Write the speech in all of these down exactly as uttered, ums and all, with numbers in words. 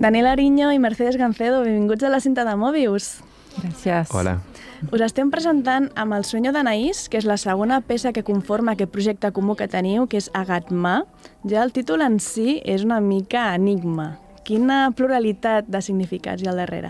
Daniel Ariño i Mercedes Gancedo, benvinguts a la cinta de Mobius. Gràcies. Hola. Us estem presentant amb El sueño d'Anaïs, que és la segona peça que conforma aquest projecte comú que teniu, que és Agatma. Ja el títol en si és una mica enigma. Quina pluralitat de significats hi ha al darrere?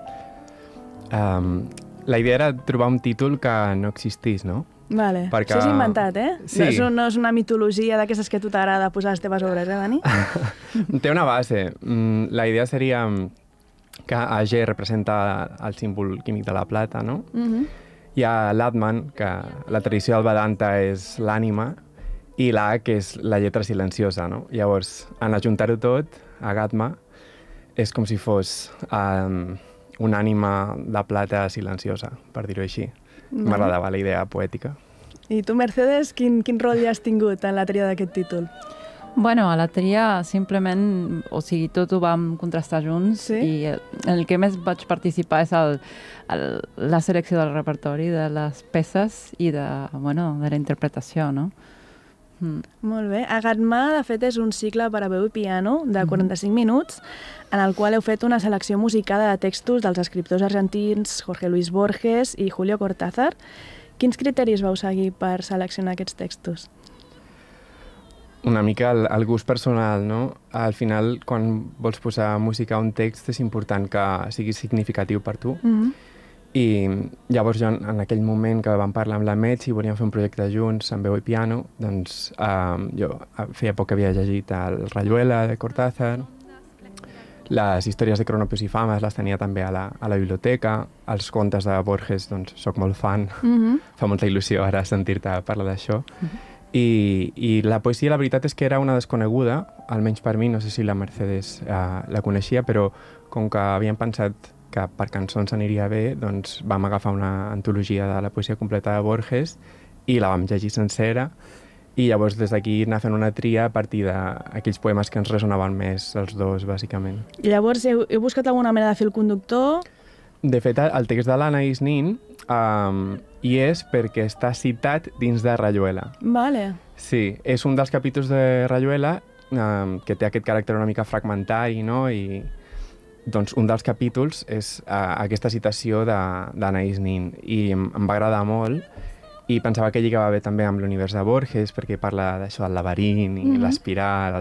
Um, la idea era trobar un títol que no existís, no? Vale. Perquè... Això és inventat, eh? Sí. No, és, no és una mitologia d'aquestes que a tu t'agrada posar a les teves obres, eh, Dani? Té una base. Mm, La idea seria que A G representa el símbol químic de la plata, no? Mhm. Hi ha l'Atman, que la tradició del Vedanta és l'ànima, i l'A, que és la lletra silenciosa, no? Llavors, en ajuntar-ho tot, Agatma, és com si fos um, una ànima de plata silenciosa, per dir-ho així. Vale. M'agradava la idea poètica. I tu, Mercedes, quin, quin rol hi has tingut en la tria d'aquest títol? Bueno, a la tria simplement, o sigui, tot ho vam contrastar junts Sí? i el, el que més vaig participar és el, el, la selecció del repertori, de les peces i de, bueno, de la interpretació, no? Mm. Molt bé. Agatma, de fet, és un cicle per a veu i piano de quaranta-cinc minuts, en el qual heu fet una selecció musicada de textos dels escriptors argentins Jorge Luis Borges i Julio Cortázar. Quins criteris vau seguir per seleccionar aquests textos? Una mica el, el gust personal, no? Al final, quan vols posar música a un text, és important que sigui significatiu per tu. Mm-hmm. I llavors jo, en aquell moment que vam parlar amb la Metge i volíem fer un projecte junts amb veu i piano, doncs eh, jo feia poc que havia llegit el Rayuela de Cortázar, les històries de Cronopios i Fames les tenia també a la, a la biblioteca, els contes de Borges, doncs soc molt fan, Mm-hmm. fa molta il·lusió ara sentir-te parlar d'això. I, I la poesia, la veritat és que era una desconeguda, almenys per mi, no sé si la Mercedes eh, la coneixia, però com que havíem pensat que per cançons aniria bé, doncs vam agafar una antologia de la poesia completa de Borges i la vam llegir sencera i llavors des d'aquí anar fent una tria a partir d'aquells poemes que ens resonaven més els dos, bàsicament. I llavors heu, heu buscat alguna mena de fil conductor? De fet, el text de l'Anaïs Nin um, hi és perquè està citat dins de Rayuela. Vale. Sí, és un dels capítols de Rayuela um, que té aquest caràcter una mica fragmentari, no? I doncs un dels capítols és uh, aquesta citació d'Anaïs Nin i em, em va agradar molt i pensava que lligava bé també amb l'univers de Borges perquè parla d'això del laberint i Mhm. l'espiral,